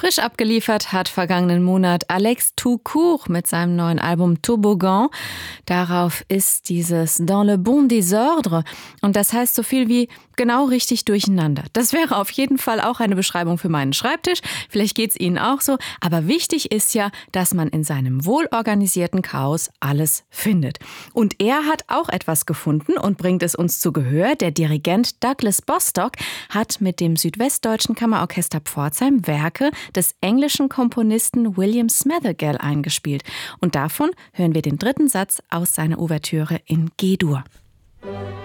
Frisch abgeliefert hat vergangenen Monat Alex Toucourt mit seinem neuen Album Toboggan. Darauf ist dieses Dans le bon désordre und das heißt so viel wie genau richtig durcheinander. Das wäre auf jeden Fall auch eine Beschreibung für meinen Schreibtisch. Vielleicht geht's Ihnen auch so. Aber wichtig ist ja, dass man in seinem wohlorganisierten Chaos alles findet. Und er hat auch etwas gefunden und bringt es uns zu Gehör. Der Dirigent Douglas Bostock hat mit dem Südwestdeutschen Kammerorchester Pforzheim Werke des englischen Komponisten William Smethegall eingespielt. Und davon hören wir den dritten Satz aus seiner Ouvertüre in G-Dur.